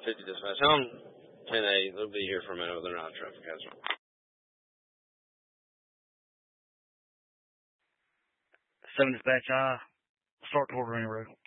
50 dispatch. I'm 10-8. They'll be here for a minute. They're not a traffic hazard. 7 dispatch, start to ordering route.